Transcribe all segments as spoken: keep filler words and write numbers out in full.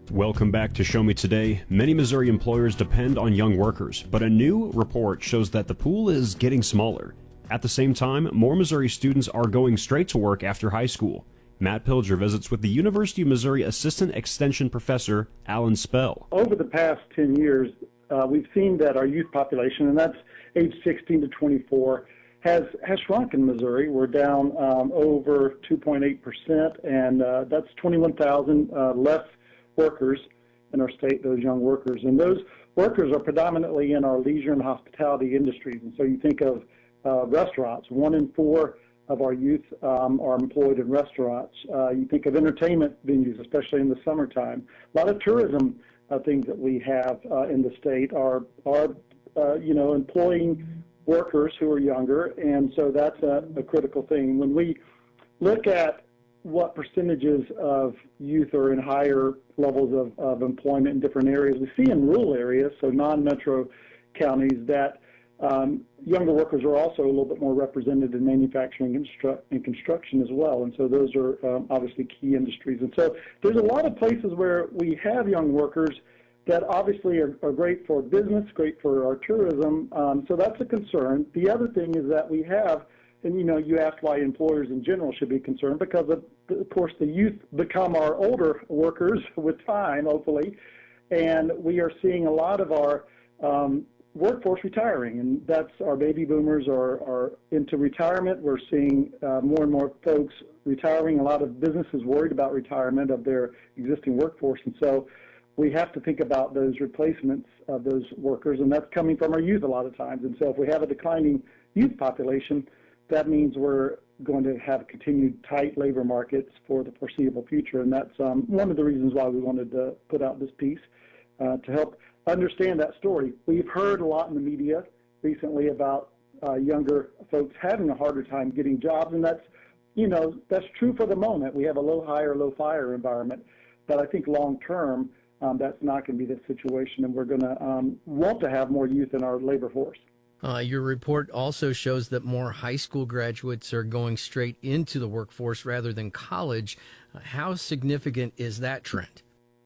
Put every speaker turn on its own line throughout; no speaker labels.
Welcome back to Show Me Today. Many Missouri employers depend on young workers, but a new report shows that the pool is getting smaller. At the same time, more Missouri students are going straight to work after high school. Matt Pilger visits with the University of Missouri Assistant Extension Professor Alan Spell.
Over the past ten years, uh, we've seen that our youth population, and that's age sixteen to twenty-four, has has shrunk in Missouri. We're down um, over two point eight percent, and uh, that's twenty-one thousand uh, less workers in our state, those young workers. And those workers are predominantly in our leisure and hospitality industries. And so you think of uh, restaurants. One in four of our youth um, are employed in restaurants. Uh, you think of entertainment venues, especially in the summertime. A lot of tourism uh, things that we have uh, in the state are, are uh, you know, employing workers who are younger, and so that's a, a critical thing. When we look at what percentages of youth are in higher levels of, of employment in different areas, we see in rural areas, so non-metro counties, that um, younger workers are also a little bit more represented in manufacturing and, constru- and construction as well, and so those are um, obviously key industries. And so there's a lot of places where we have young workers that obviously are, are great for business, great for our tourism, um, so that's a concern. The other thing is that we have, and you know, you asked why employers in general should be concerned, because of, of course the youth become our older workers with time, hopefully, and we are seeing a lot of our um, workforce retiring, and that's our baby boomers are, are into retirement. We're seeing uh, more and more folks retiring, a lot of businesses worried about retirement of their existing workforce, and so we have to think about those replacements of those workers, and that's coming from our youth a lot of times. And so if we have a declining youth population, that means we're going to have continued tight labor markets for the foreseeable future, and that's um, one of the reasons why we wanted to put out this piece uh, to help understand that story. We've heard a lot in the media recently about uh, younger folks having a harder time getting jobs, and that's, you know, that's true for the moment. We have a low hire, low fire environment, but I think long term, Um, that's not going to be the situation, and we're going to um, want to have more youth in our labor force.
Uh, your report also shows that more high school graduates are going straight into the workforce rather than college. Uh, how significant is that trend?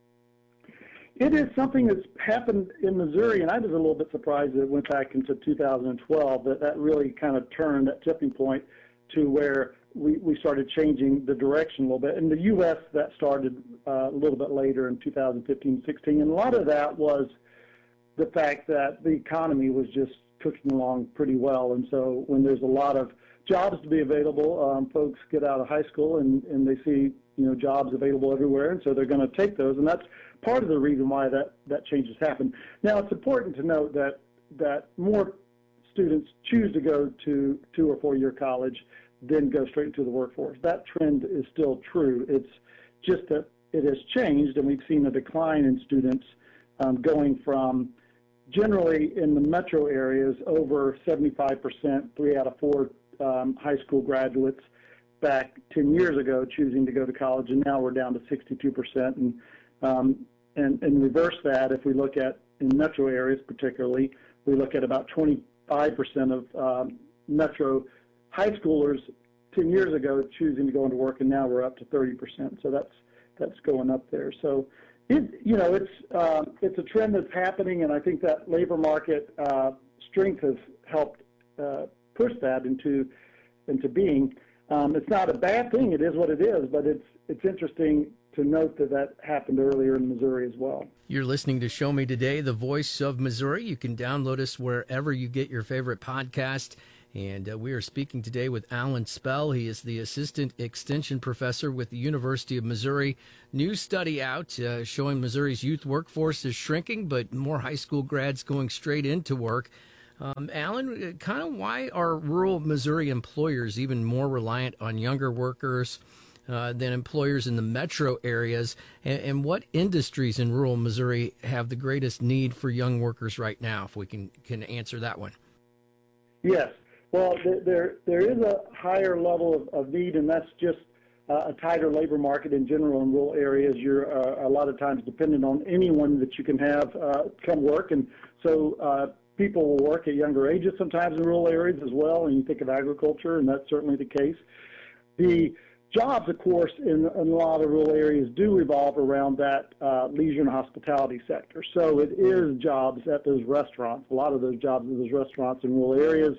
It is something that's happened in Missouri, and I was a little bit surprised that it went back into two thousand twelve, that that really kind of turned that tipping point to where we, we started changing the direction a little bit. In the U S, that started uh, a little bit later in two thousand fifteen, sixteen, and a lot of that was the fact that the economy was just cooking along pretty well. And so when there's a lot of jobs to be available, um, folks get out of high school and, and they see, you know, jobs available everywhere, and so they're going to take those, and that's part of the reason why that, that change has happened. Now, it's important to note that, that more students choose to go to two or four-year college then go straight into the workforce. That trend is still true. It's just that it has changed, and we've seen a decline in students um, going from generally in the metro areas over seventy-five percent, three out of four um, high school graduates back ten years ago choosing to go to college, and now we're down to sixty-two percent. And, um, and, and reverse that, if we look at in metro areas particularly, we look at about twenty-five percent of um, metro high schoolers ten years ago choosing to go into work, and now we're up to thirty percent. So that's that's going up there. So, it, you know, it's um, it's a trend that's happening, and I think that labor market uh, strength has helped uh, push that into into being. Um, it's not a bad thing. It is what it is, but it's it's interesting to note that that happened earlier in Missouri as well.
You're listening to Show Me Today, the voice of Missouri. You can download us wherever you get your favorite podcast. And uh, we are speaking today with Alan Spell. He is the Assistant Extension Professor with the University of Missouri. New study out uh, showing Missouri's youth workforce is shrinking, but more high school grads going straight into work. Um, Alan, kind of why are rural Missouri employers even more reliant on younger workers uh, than employers in the metro areas? And, and what industries in rural Missouri have the greatest need for young workers right now, if we can, can answer that one?
Yes. Well, there there is a higher level of, of need, and that's just uh, a tighter labor market in general in rural areas. You're uh, a lot of times dependent on anyone that you can have uh, come work, and so uh, people will work at younger ages sometimes in rural areas as well, and you think of agriculture, and that's certainly the case. The jobs, of course, in, in a lot of rural areas do revolve around that uh, leisure and hospitality sector. So it is jobs at those restaurants, a lot of those jobs at those restaurants in rural areas,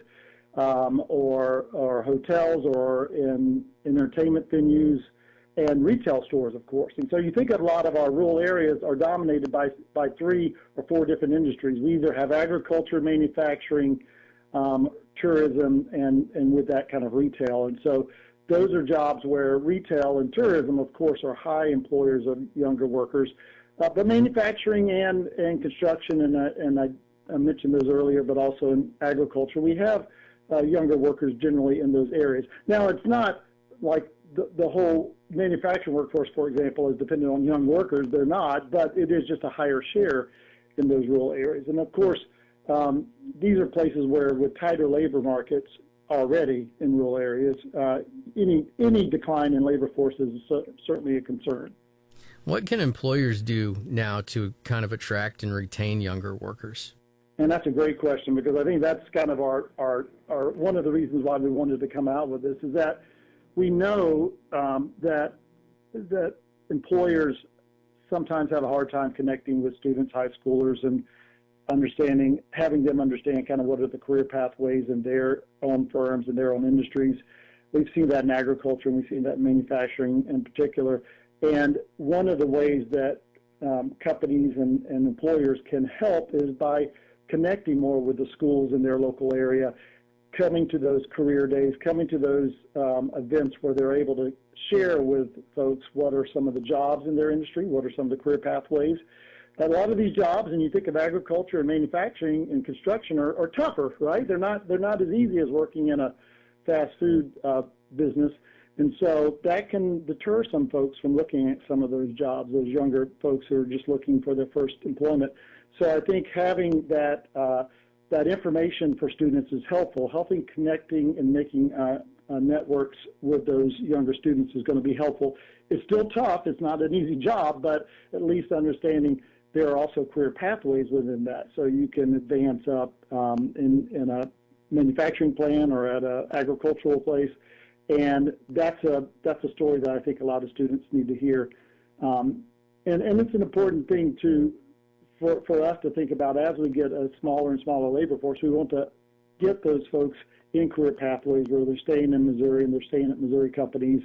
um, or, or hotels, or in entertainment venues, and retail stores, of course. And so you think of a lot of our rural areas are dominated by, by three or four different industries. We either have agriculture, manufacturing, um, tourism, and, and with that kind of retail. And so those are jobs where retail and tourism, of course, are high employers of younger workers. Uh, but manufacturing and, and construction, and, uh, and I, I mentioned those earlier, but also in agriculture, we have uh, younger workers generally in those areas. Now, it's not like the, the whole manufacturing workforce, for example, is dependent on young workers. They're not, but it is just a higher share in those rural areas. And, of course, um, these are places where, with tighter labor markets, already in rural areas, uh, any any decline in labor force is certainly a concern.
What can employers do now to kind of attract and retain younger workers?
And that's a great question, because I think that's kind of our, our, our one of the reasons why we wanted to come out with this, is that we know um, that that employers sometimes have a hard time connecting with students, high schoolers, and understanding, having them understand kind of what are the career pathways in their own firms and their own industries. We've seen that in agriculture, and we've seen that in manufacturing in particular. And one of the ways that um, companies and, and employers can help is by connecting more with the schools in their local area, coming to those career days, coming to those um, events where they're able to share with folks what are some of the jobs in their industry, what are some of the career pathways. A lot of these jobs, and you think of agriculture and manufacturing and construction, are, are tougher, right? They're not they're not as easy as working in a fast food uh, business, and so that can deter some folks from looking at some of those jobs. Those younger folks who are just looking for their first employment. So I think having that uh, that information for students is helpful. Helping connecting and making uh, uh, networks with those younger students is going to be helpful. It's still tough. It's not an easy job, but at least understanding there are also career pathways within that, so you can advance up um, in, in a manufacturing plant or at an agricultural place, and that's a that's a story that I think a lot of students need to hear, um, and and it's an important thing to for for us to think about as we get a smaller and smaller labor force. We want to get those folks in career pathways where they're staying in Missouri and they're staying at Missouri companies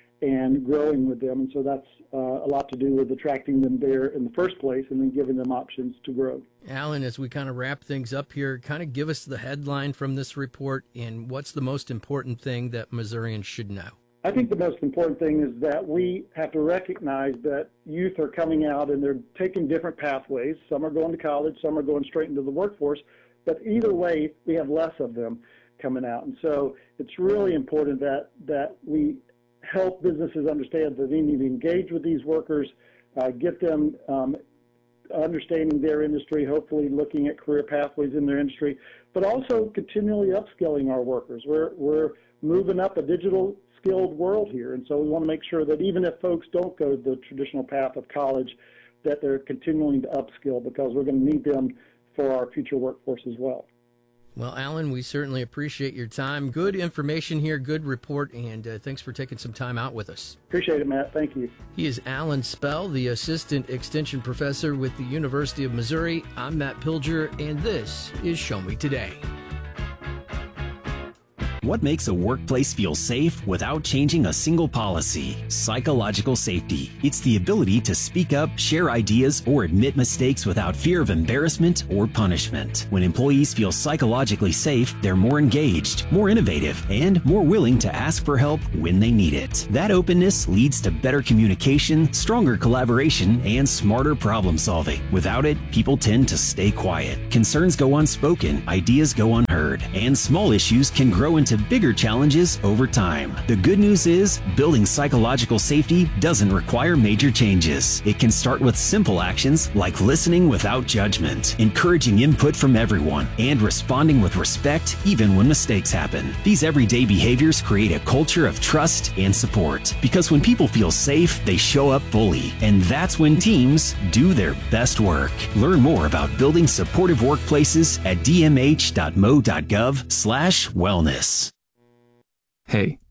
and growing with them. And so that's uh, a lot to do with attracting them there in the first place and then giving them options to grow.
Alan, as we kind of wrap things up here, kind of give us the headline from this report and what's the most important thing that Missourians should know?
I think the most important thing is that we have to recognize that youth are coming out and they're taking different pathways. Some are going to college, some are going straight into the workforce, but either way, we have less of them coming out. And so it's really important that, that we help businesses understand that they need to engage with these workers, uh, get them um, understanding their industry, hopefully looking at career pathways in their industry, but also continually upskilling our workers. We're, we're moving up a digital skilled world here, and so we want to make sure that even if folks don't go the traditional path of college, that they're continuing to upskill, because we're going to need them for our future workforce as well.
Well, Alan, we certainly appreciate your time. Good information here, good report, and uh, thanks for taking some time out with us.
Appreciate it, Matt. Thank you.
He is Alan Spell, the Assistant Extension Professor with the University of Missouri. I'm Matt Pilger, and this is Show Me Today.
What makes a workplace feel safe without changing a single policy? Psychological safety. It's the ability to speak up, share ideas, or admit mistakes without fear of embarrassment or punishment. When employees feel psychologically safe, they're more engaged, more innovative, and more willing to ask for help when they need it. That openness leads to better communication, stronger collaboration, and smarter problem solving. Without it, people tend to stay quiet. Concerns go unspoken, ideas go unheard, and small issues can grow into bigger challenges over time. The good news is, building psychological safety doesn't require major changes. It can start with simple actions like listening without judgment, encouraging input from everyone, and responding with respect even when mistakes happen. These everyday behaviors create a culture of trust and support, because when people feel safe, they show up fully, and that's when teams do their best work. Learn more about building supportive workplaces at d m h dot mo dot gov slash wellness.
Hey,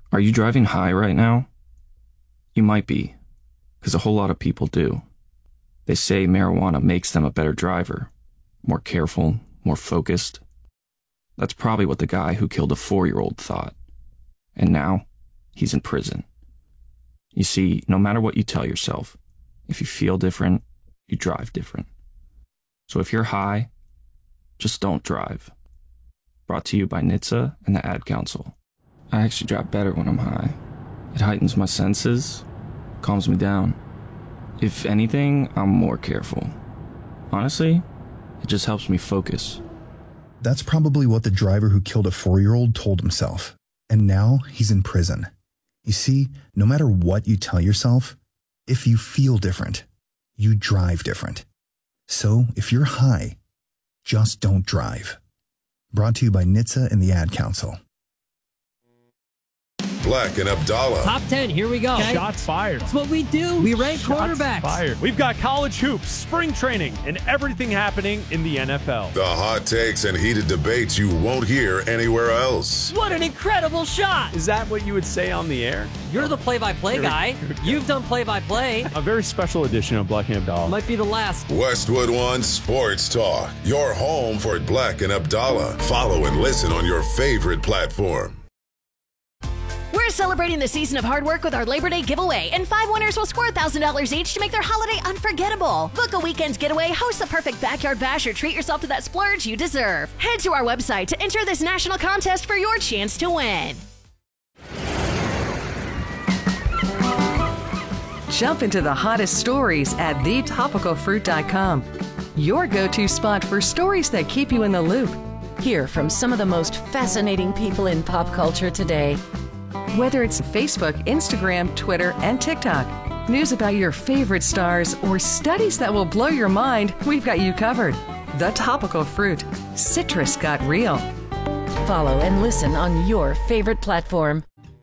Are you driving high right now? You might be, because a whole lot of people do. They say marijuana makes them a better driver, more careful, more focused. That's probably what the guy who killed a four-year-old thought. And now, he's in prison. You see, no matter what you tell yourself, if you feel different, you drive different. So if you're high, just don't drive. Brought to you by N H T S A and the Ad Council. I actually drive better when I'm high. It heightens my senses, calms me down. If anything, I'm more careful. Honestly, it just helps me focus.
That's probably what the driver who killed a four-year-old told himself. And now he's in prison. You see, no matter what you tell yourself, if you feel different, you drive different. So if you're high, just don't drive. Brought to you by N H T S A and the Ad Council.
Black and Abdallah.
Top ten, here we go.
Okay. Shots fired.
That's what we do. We rank
Shots
quarterbacks.
Fired. We've got college hoops, spring training, and everything happening in the N F L.
The hot takes and heated debates you won't hear anywhere else.
What an incredible shot.
Is that what you would say on the air?
You're the play-by-play guy. You've done play-by-play.
A very special edition of Black and Abdallah.
Might be the last.
Westwood One Sports Talk. Your home for Black and Abdallah. Follow and listen on your favorite platform.
We're celebrating the season of hard work with our Labor Day giveaway, and five winners will score one thousand dollars each to make their holiday unforgettable. Book a weekend's getaway, host the perfect backyard bash, or treat yourself to that splurge you deserve. Head to our website to enter this national contest for your chance to win.
Jump into the hottest stories at the topical fruit dot com. Your go-to spot for stories that keep you in the loop.
Hear from some of the most fascinating people in pop culture today.
Whether it's Facebook, Instagram, Twitter, and TikTok, news about your favorite stars, or studies that will blow your mind, we've got you covered. The Topical Fruit. Citrus got real.
Follow and listen on your favorite platform.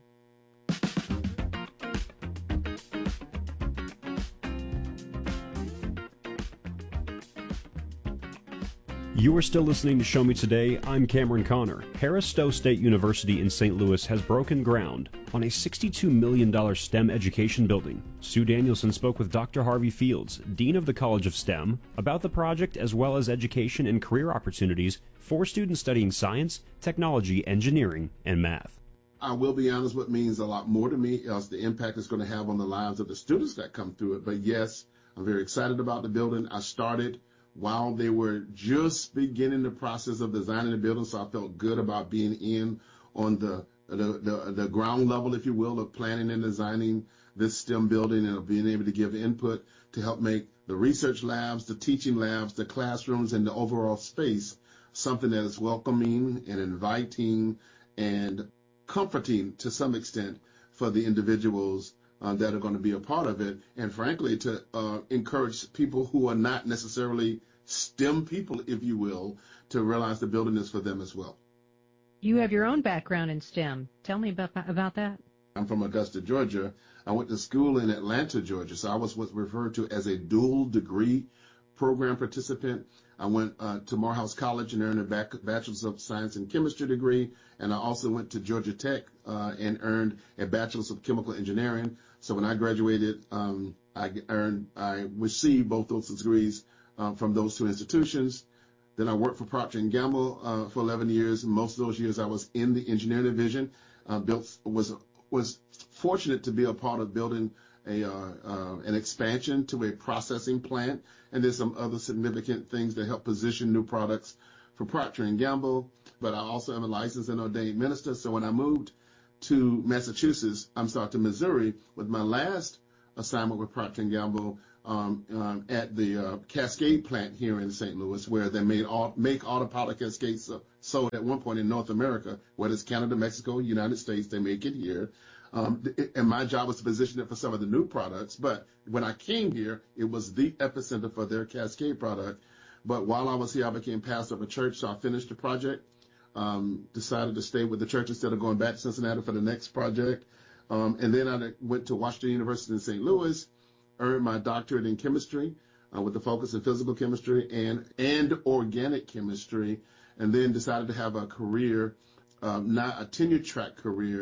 You are still listening to Show Me Today. I'm Cameron Connor. Harris Stowe State University in Saint Louis has broken ground on a sixty-two million dollars STEM education building. Sue Danielson spoke with Doctor Harvey Fields, Dean of the College of STEM, about the project as well as education and career opportunities for students studying science, technology, engineering, and math.
I will be honest, what means a lot more to me is the impact it's going to have on the lives of the students that come through it. But yes, I'm very excited about the building. I started while they were just beginning the process of designing the building, so I felt good about being in on the the, the, the ground level, if you will, of planning and designing this STEM building and of being able to give input to help make the research labs, the teaching labs, the classrooms, and the overall space something that is welcoming and inviting and comforting to some extent for the individuals Uh, that are going to be a part of it, and frankly, to uh, encourage people who are not necessarily STEM people, if you will, to realize the building is for them as well.
You have your own background in STEM. Tell me about about that.
I'm from Augusta, Georgia. I went to school in Atlanta, Georgia, so I was what's referred to as a dual degree program participant. I went uh, to Morehouse College and earned a bac- Bachelor's of Science in Chemistry degree, and I also went to Georgia Tech uh, and earned a Bachelor's of Chemical Engineering. So when I graduated, um, I earned, I received both those degrees uh, from those two institutions. Then I worked for Procter and Gamble uh, for eleven years. Most of those years I was in the engineering division. Uh, built was was fortunate to be a part of building a uh, uh, an expansion to a processing plant, and there's some other significant things that help position new products for Procter and Gamble. But I also am a licensed and ordained minister. So when I moved to Massachusetts, I'm sorry, to Missouri, with my last assignment with Procter and Gamble um, um, at the uh, Cascade plant here in Saint Louis, where they made all, make autopilot Cascades uh, sold at one point in North America, whether it's Canada, Mexico, United States, they make it here. Um, and my job was to position it for some of the new products. But when I came here, it was the epicenter for their Cascade product. But while I was here, I became pastor of a church, so I finished the project. Um, decided to stay with the church instead of going back to Cincinnati for the next project. Um, and then I went to Washington University in Saint Louis, earned my doctorate in chemistry uh, with a focus in physical chemistry and, and organic chemistry, and then decided to have a career, um, not a tenure track career,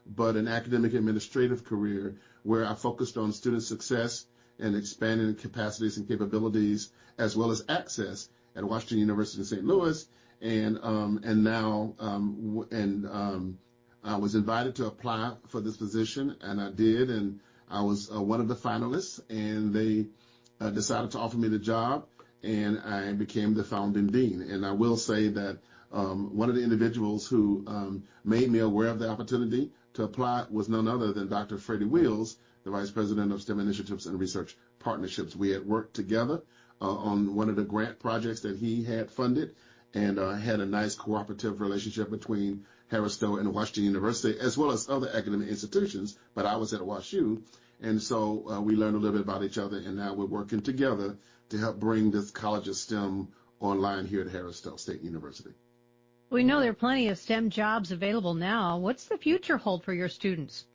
but an academic administrative career where I focused on student success and expanding capacities and capabilities as well as access at Washington University in Saint Louis. And um, and now um, and um, I was invited to apply for this position, and I did, and I was uh, one of the finalists, and they uh, decided to offer me the job, and I became the founding dean. And I will say that um, one of the individuals who um, made me aware of the opportunity to apply was none other than Doctor Freddie Wheels, the Vice President of STEM Initiatives and Research Partnerships. We had worked together uh, on one of the grant projects that he had funded, and uh, had a nice cooperative relationship between Harris Stowe and Washington University, as well as other academic institutions, but I was at WashU, and so uh, we learned a little bit about each other, and now we're working together to help bring this College of STEM online here at Harris Stowe State University.
We know there are plenty of STEM jobs available now. What's the future hold for your students?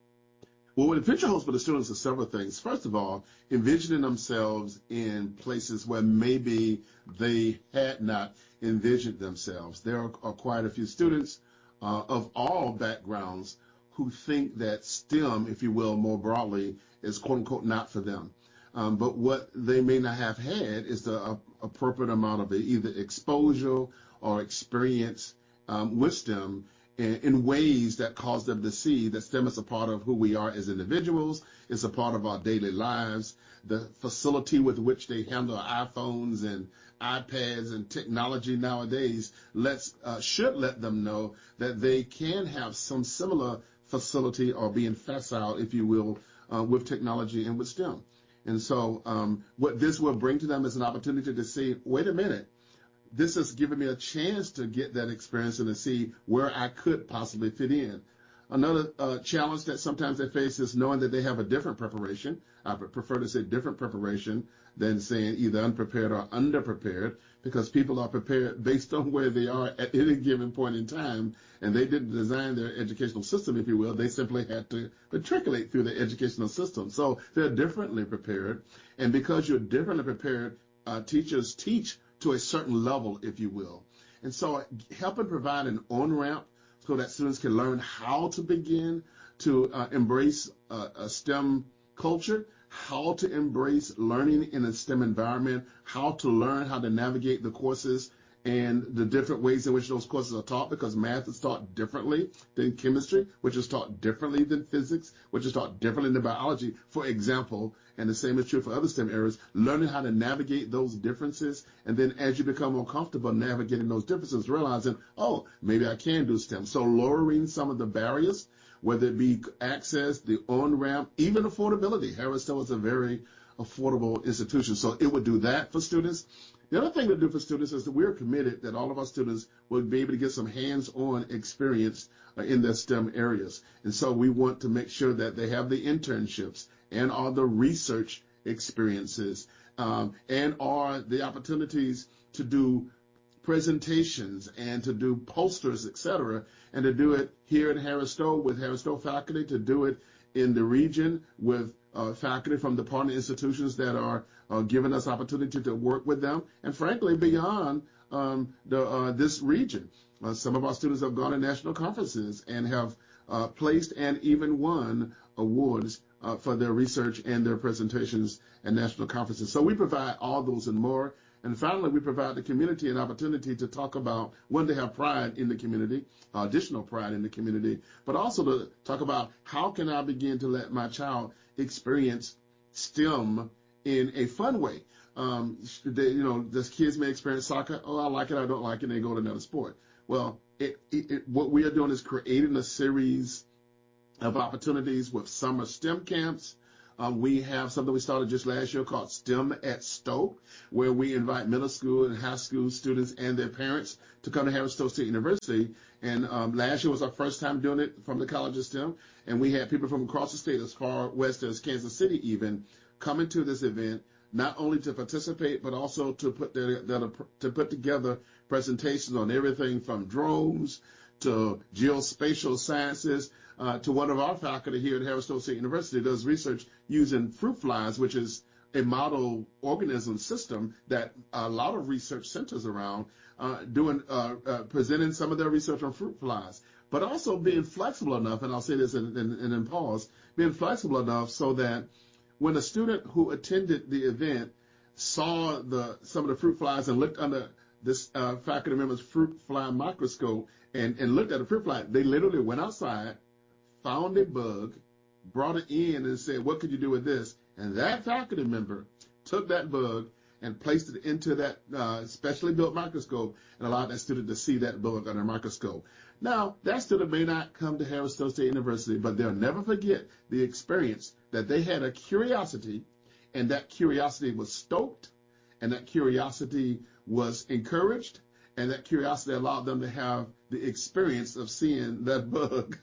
Well, what the future holds for the students is several things. First of all, envisioning themselves in places where maybe they had not envisioned themselves. There are, are quite a few students uh, of all backgrounds who think that STEM, if you will, more broadly, is quote-unquote not for them. Um, but what they may not have had is the uh, appropriate amount of either exposure or experience um, with STEM in, in ways that cause them to see that STEM is a part of who we are as individuals. It's a part of our daily lives. The facility with which they handle iPhones and iPads and technology nowadays lets uh, should let them know that they can have some similar facility or being facile, if you will, uh, with technology and with STEM. And so um, what this will bring to them is an opportunity to see, wait a minute, this has given me a chance to get that experience and to see where I could possibly fit in. Another uh, challenge that sometimes they face is knowing that they have a different preparation. I prefer to say different preparation than saying either unprepared or underprepared, because people are prepared based on where they are at any given point in time, and they didn't design their educational system, if you will. They simply had to matriculate through the educational system. So they're differently prepared, and because you're differently prepared, uh, teachers teach to a certain level, if you will. And so helping provide an on-ramp so that students can learn how to begin to uh, embrace uh, a STEM culture, how to embrace learning in a STEM environment, how to learn how to navigate the courses and the different ways in which those courses are taught, because math is taught differently than chemistry, which is taught differently than physics, which is taught differently than biology, for example, and the same is true for other STEM areas, learning how to navigate those differences, and then as you become more comfortable navigating those differences, realizing, oh, maybe I can do STEM. So lowering some of the barriers, whether it be access, the on-ramp, even affordability. Harris Stowe is a very affordable institution, so it would do that for students. The other thing to do for students is that we're committed that all of our students will be able to get some hands-on experience uh, in their STEM areas. And so we want to make sure that they have the internships and all the research experiences um, and are the opportunities to do presentations and to do posters, et cetera, and to do it here at Harris Stowe with Harris Stowe faculty, to do it in the region with uh, faculty from the partner institutions that are uh, giving us opportunity to work with them, and frankly, beyond um, the, uh, this region. Uh, some of our students have gone to national conferences and have uh, placed and even won awards uh, for their research and their presentations at national conferences. So we provide all those and more. And finally, we provide the community an opportunity to talk about, one, to have pride in the community, uh, additional pride in the community, but also to talk about how can I begin to let my child experience STEM in a fun way. Um, they, you know, the kids may experience soccer. Oh, I like it, I don't like it, and they go to another sport. Well, it, it, it, what we are doing is creating a series of opportunities with summer STEM camps. Um, we have something we started just last year called STEM at Stowe, where we invite middle school and high school students and their parents to come to Harris Stowe State University. And um, last year was our first time doing it from the College of STEM. And we had people from across the state, as far west as Kansas City even, coming to this event, not only to participate, but also to put, their, their, to put together presentations on everything from drones to geospatial sciences. Uh, to one of our faculty here at Harris Stowe State University does research using fruit flies, which is a model organism system that a lot of research centers around, uh, doing uh, uh, presenting some of their research on fruit flies. but also being flexible enough, and I'll say this and, and, and then pause, being flexible enough so that when a student who attended the event saw the some of the fruit flies and looked under this uh, faculty member's fruit fly microscope and, and looked at the fruit fly, they literally went outside, found a bug, brought it in and said, what could you do with this? And that faculty member took that bug and placed it into that uh, specially built microscope and allowed that student to see that bug under a microscope. Now, that student may not come to Harris Stowe State University, but they'll never forget the experience that they had a curiosity, and that curiosity was stoked, and that curiosity was encouraged, and that curiosity allowed them to have the experience of seeing that bug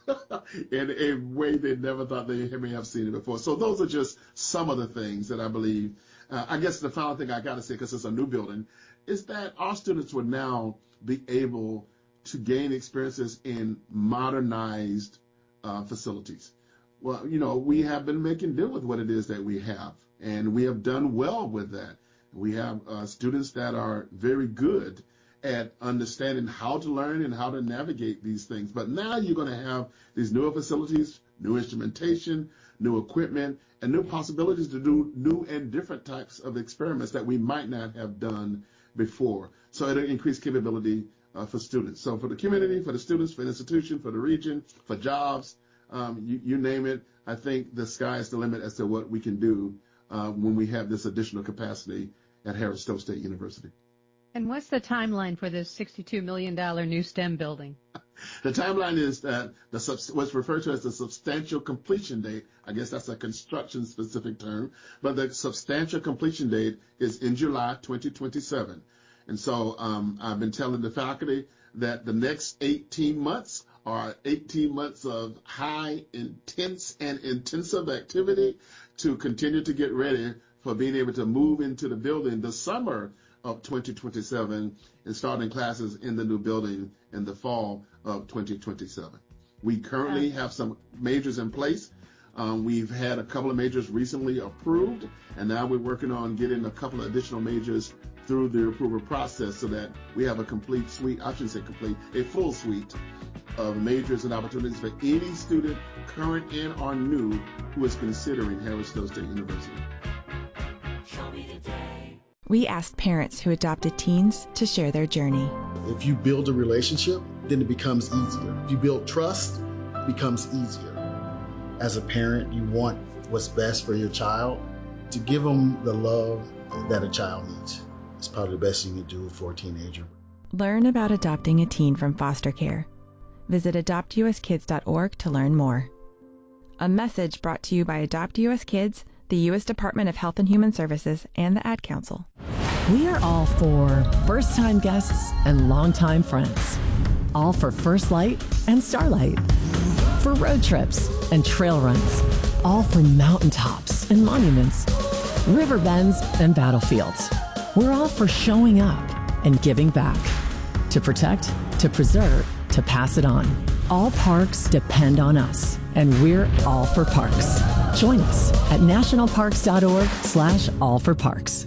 in a way they never thought they may have seen it before. So those are just some of the things that I believe. Uh, I guess the final thing I got to say, because it's a new building, is that our students would now be able to gain experiences in modernized uh, facilities. Well, you know, we have been making do with what it is that we have, and we have done well with that. We have uh, students that are very good at understanding how to learn and how to navigate these things. But now you're going to have these newer facilities, new instrumentation, new equipment, and new possibilities to do new and different types of experiments that we might not have done before. So it'll increase capability uh, for students. So for the community, for the students, for the institution, for the region, for jobs, um, you, you name it, I think the sky is the limit as to what we can do uh, when we have this additional capacity at Harris Stowe State University.
And what's the timeline for this sixty-two million dollars new STEM building?
The timeline is that the sub- what's referred to as the substantial completion date. I guess that's a construction-specific term, but the substantial completion date is in July twenty twenty-seven. And so um, I've been telling the faculty that the next eighteen months are eighteen months of high, intense, and intensive activity to continue to get ready for being able to move into the building the summer of twenty twenty-seven and starting classes in the new building in the fall of twenty twenty-seven. We currently have some majors in place. Um, we've had a couple of majors recently approved, and now we're working on getting a couple of additional majors through the approval process so that we have a complete suite, I shouldn't say complete, a full suite of majors and opportunities for any student, current and or new, who is considering Harris Stowe State University.
We asked parents who adopted teens to share their journey.
If you build a relationship, then it becomes easier. If you build trust, it becomes easier. As a parent, you want what's best for your child. To give them the love that a child needs is probably the best you can do for a teenager.
Learn about adopting a teen from foster care. Visit adopt u s kids dot org to learn more. A message brought to you by Adopt U S Kids, the U S Department of Health and Human Services, and the Ad Council.
We are all for first-time guests and longtime friends. All for First Light and Starlight. For road trips and trail runs. All for mountaintops and monuments. River bends and battlefields. We're all for showing up and giving back. To protect, to preserve, to pass it on. All parks depend on us, and we're all for parks. Join us at nationalparks.org slash all for parks.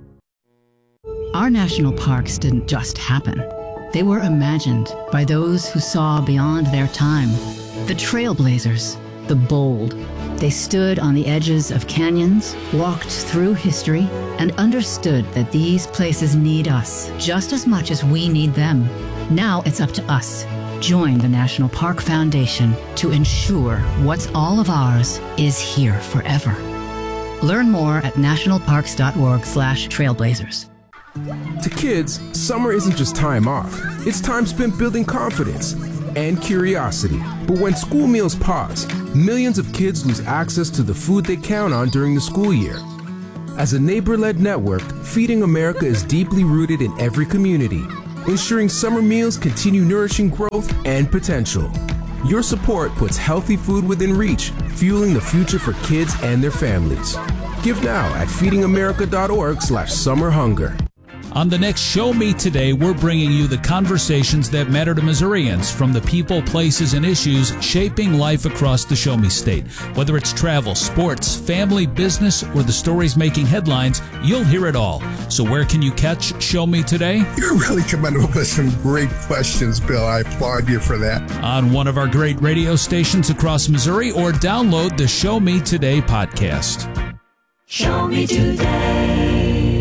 Our national parks didn't just happen. They were imagined by those who saw beyond their time. The trailblazers, the bold. They stood on the edges of canyons, walked through history, and understood that these places need us just as much as we need them. Now it's up to us. Join the National Park Foundation to ensure what's all of ours is here forever. Learn more at nationalparks.org slash trailblazers.
To kids, summer isn't just time off. It's time spent building confidence and curiosity. But when school meals pause, millions of kids lose access to the food they count on during the school year. As a neighbor-led network, Feeding America is deeply rooted in every community, ensuring summer meals continue nourishing growth and potential. Your support puts healthy food within reach, fueling the future for kids and their families. Give now at feedingamerica.org slash summer hunger.
On the next Show Me Today, we're bringing you the conversations that matter to Missourians from the people, places, and issues shaping life across the Show Me State. Whether it's travel, sports, family, business, or the stories making headlines, you'll hear it all. So where can you catch Show Me Today?
You're really coming up with some great questions, Bill. I applaud you for that.
On one of our great radio stations across Missouri, or download the Show Me Today podcast.
Show Me Today.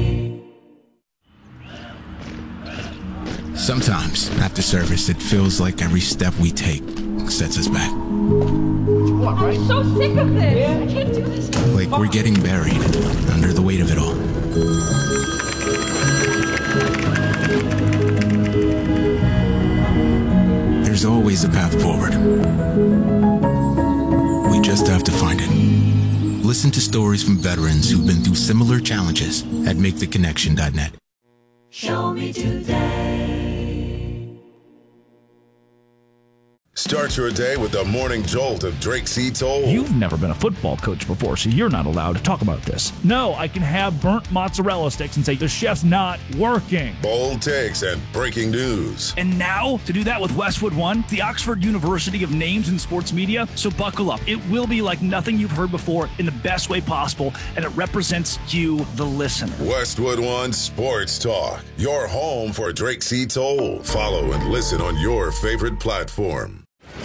Sometimes, after service, it feels like every step we take sets us back.
I'm so sick of this. I can't do this.
Like we're getting buried under the weight of it all. There's always a path forward. We just have to find it. Listen to stories from veterans who've been through similar challenges at make the connection dot net.
Show Me Today.
Start your day with the morning jolt of Drake C. Toll.
You've never been a football coach before, so you're not allowed to talk about this. No, I can have burnt mozzarella sticks and say the chef's not working.
Bold takes and breaking news.
And now, to do that with Westwood One, the Oxford University of Names in Sports Media. So buckle up. It will be like nothing you've heard before in the best way possible, and it represents you, the listener.
Westwood One Sports Talk, your home for Drake C. Toll. Follow and listen on your favorite platform.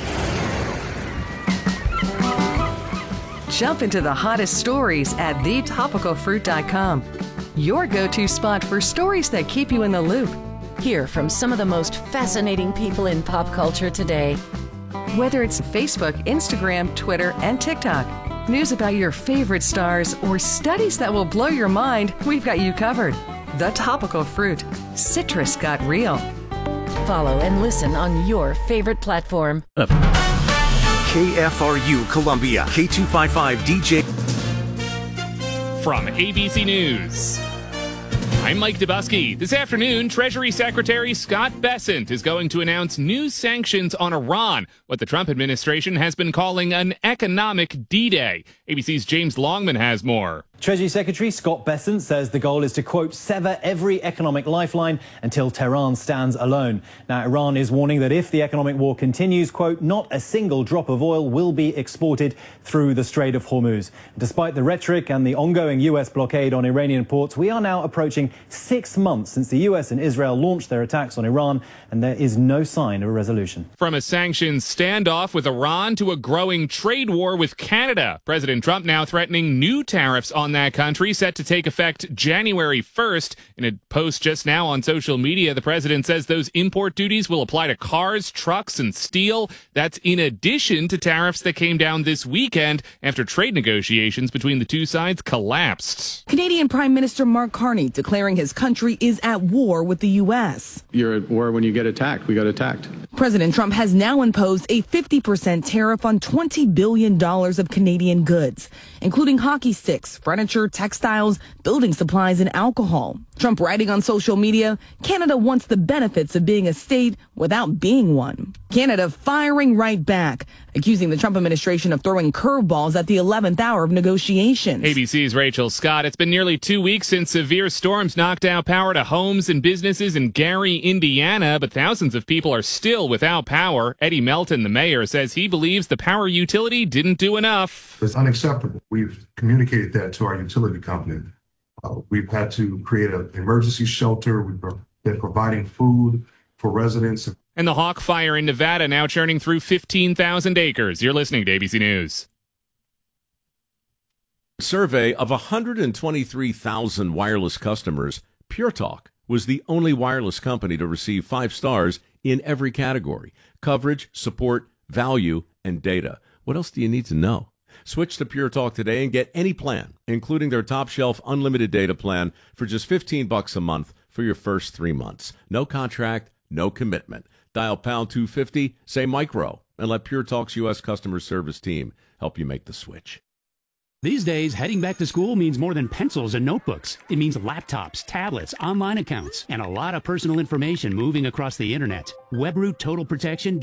Jump into the hottest stories at the topical fruit dot com. Your go-to spot for stories that keep you in the loop.
Hear from some of the most fascinating people in pop culture today.
Whether it's Facebook, Instagram, Twitter, and TikTok, news about your favorite stars, or studies that will blow your mind, we've got you covered. The Topical Fruit. Citrus got real.
Follow and listen on your favorite platform.
Up. K F R U Columbia, K two fifty-five D J.
From A B C News, I'm Mike Dubusky. This afternoon, Treasury Secretary Scott Bessent is going to announce new sanctions on Iran, what the Trump administration has been calling an economic D-Day. A B C's James Longman has more.
Treasury Secretary Scott Bessent says the goal is to, quote, sever every economic lifeline until Tehran stands alone. Now, Iran is warning that if the economic war continues, quote, not a single drop of oil will be exported through the Strait of Hormuz. Despite the rhetoric and the ongoing U S blockade on Iranian ports, we are now approaching six months since the U S and Israel launched their attacks on Iran, and there is no sign of a resolution.
From a sanctions standoff with Iran to a growing trade war with Canada, President Trump now threatening new tariffs on that country, set to take effect January first. In a post just now on social media, the president says those import duties will apply to cars, trucks, and steel. That's in addition to tariffs that came down this weekend after trade negotiations between the two sides collapsed.
Canadian Prime Minister Mark Carney declaring his country is at war with the U S.
You're at war when you get attacked. We got attacked.
President Trump has now imposed a fifty percent tariff on twenty billion dollars of Canadian goods, including hockey sticks, furniture, textiles, building supplies, and alcohol. Trump writing on social media, Canada wants the benefits of being a state without being one. Canada firing right back, accusing the Trump administration of throwing curveballs at the eleventh hour of negotiations.
A B C's Rachel Scott. It's been nearly two weeks since severe storms knocked out power to homes and businesses in Gary, Indiana, but thousands of people are still without power. Eddie Melton, the mayor, says he believes the power utility didn't do enough.
It's unacceptable. We've communicated that to our utility company. Uh, we've had to create an emergency shelter. We've been providing food for residents.
And the Hawk Fire in Nevada now churning through fifteen thousand acres. You're listening to A B C News.
Survey of one hundred twenty-three thousand wireless customers, Pure Talk was the only wireless company to receive five stars in every category: coverage, support, value, and data. What else do you need to know? Switch to Pure Talk today and get any plan, including their top shelf unlimited data plan, for just fifteen bucks a month for your first three months. No contract, no commitment. Dial pound two fifty, say micro, and let Pure Talk's U S customer service team help you make the switch.
These days, heading back to school means more than pencils and notebooks. It means laptops, tablets, online accounts, and a lot of personal information moving across the internet. WebRoot Total Protection